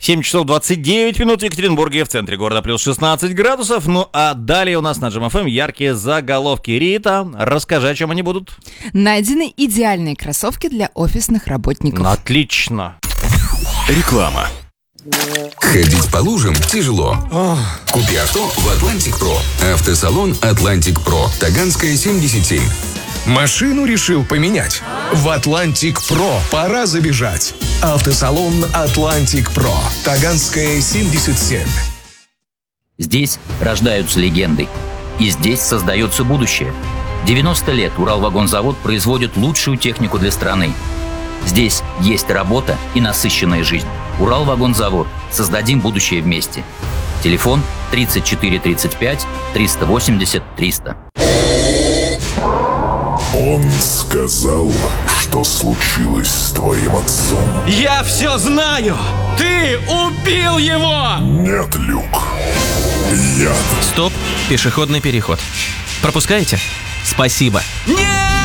7 часов 29 минут в Екатеринбурге, в центре города плюс 16 градусов. Ну а далее у нас на Джем ФМ яркие заголовки. Рита, расскажи, о чем они будут. Найдены идеальные кроссовки для офисных работников. Отлично. Реклама. Ходить по лужам тяжело. Купи авто в Atlantic Pro. Автосалон Atlantic Pro. Таганская, 77. Машину решил поменять? В Atlantic Pro пора забежать. Автосалон Atlantic Pro. Таганская, 77. Здесь рождаются легенды. И здесь создается будущее. 90 лет Уралвагонзавод производит лучшую технику для страны. Здесь есть работа и насыщенная жизнь. Уралвагонзавод. Создадим будущее вместе. Телефон 34 35 380 300. Он сказал, что случилось с твоим отцом. Я все знаю! Ты убил его! Нет, Люк. Я... Стоп, пешеходный переход. Пропускаете? Спасибо. Нет!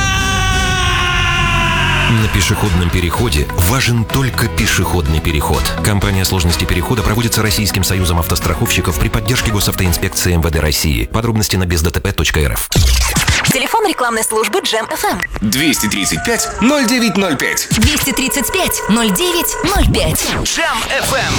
На пешеходном переходе важен только пешеходный переход. Компания сложности перехода проводится Российским союзом автостраховщиков при поддержке Госавтоинспекции МВД России. Подробности на бездтп.рф. Телефон рекламной службы Джем ФМ. 235-0905. 235-0905. Джем ФМ.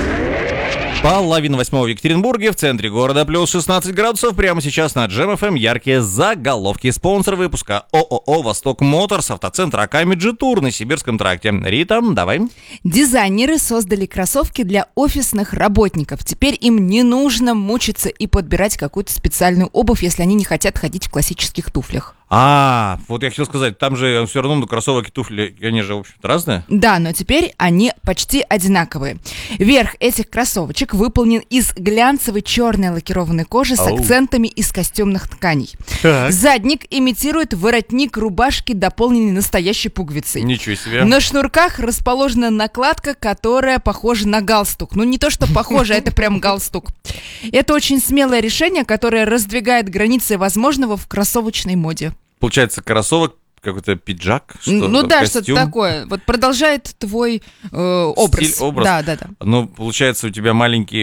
Половина восьмого в Екатеринбурге, в центре города плюс 16 градусов. Прямо сейчас на Джем ФМ яркие заголовки. Спонсор выпуска ООО «Восток Моторс», автоцентр Акамеджи Тур на Сибирском тракте. Рита, давай. Дизайнеры создали кроссовки для офисных работников. Теперь им не нужно мучиться и подбирать какую-то специальную обувь, если они не хотят ходить в классических туфлях. Вот я хотел сказать, там же все равно кроссовок и туфли, они же, в общем-то, разные. Да, но теперь они почти одинаковые. Верх этих кроссовочек выполнен из глянцевой черной лакированной кожи с акцентами из костюмных тканей. Так. Задник имитирует воротник рубашки, дополненный настоящей пуговицей. Ничего себе. На шнурках расположена накладка, которая похожа на галстук. Ну, не то, что похоже, это прям галстук. Это очень смелое решение, которое раздвигает границы возможного в кроссовочной моде. Получается, кроссовок, какой-то пиджак, ну да, костюм. что-то такое. Вот продолжает твой образ. Стиль, образ. Да. Ну, получается, у тебя маленький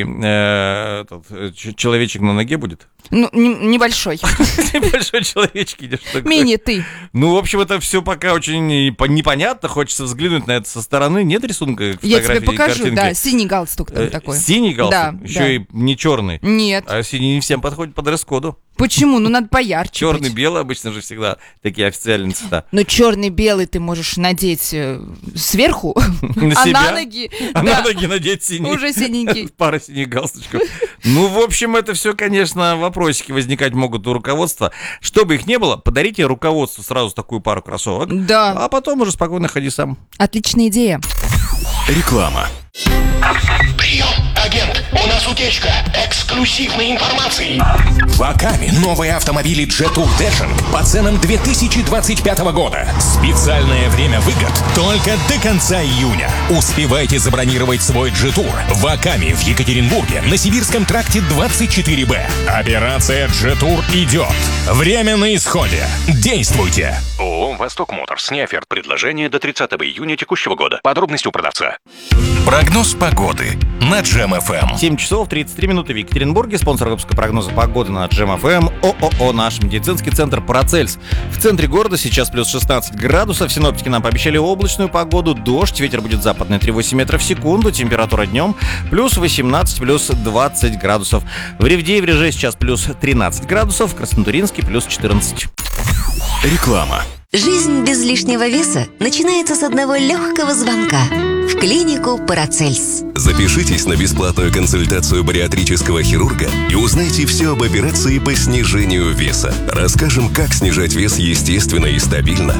человечек на ноге будет? Ну, небольшой. Небольшой человечек идешь такой. Мини ты. Ну, в общем, это все пока очень непонятно. Хочется взглянуть на это со стороны. Нет рисунка, фотографии? Я тебе покажу, картинки? Да, синий галстук там такой. Синий галстук? Да. Еще и не черный? Нет. А синий не всем подходит по дресс-коду. Почему? Ну, надо поярче Черный, быть. белый обычно же всегда такие официальные цвета. Но черный-белый ты можешь надеть сверху, На а себя? на ноги... А да, на ноги надеть синий. уже синенький. Пара синих галстучков. Ну, в общем, это все, конечно, вопросики возникать могут у руководства. Чтобы их не было, подарите руководству сразу такую пару кроссовок. Да. А потом уже спокойно ходи сам. Отличная идея. Реклама. Прием, агент, у нас утечка эксклюзивной информации. В Акаме новые автомобили Jetour Dashing по ценам 2025 года. Специальное время выгод только до конца июня. Успевайте забронировать свой Jetour в Акаме в Екатеринбурге на Сибирском тракте 24Б. Операция Jetour идет. Время на исходе. Действуйте. ООО «Восток Моторс». Не оферт. Предложение до 30 июня текущего года. Подробности у продавца. Прогноз погоды на Джем ФМ. 7 часов 33 минуты в Екатеринбурге. Спонсор выпуска прогноза погоды на Джем ФМ ООО «Наш медицинский центр Парацельс». В центре города сейчас плюс 16 градусов. Синоптики нам пообещали облачную погоду, дождь, ветер будет западный 3,8 метров в секунду, температура днем плюс 18, плюс 20 градусов. В Ревде и в Реже сейчас плюс 13 градусов, в Краснотуринске плюс 14. Реклама. Жизнь без лишнего веса начинается с одного легкого звонка в клинику Парацельс. Запишитесь на бесплатную консультацию бариатрического хирурга и узнайте все об операции по снижению веса. Расскажем, как снижать вес естественно и стабильно.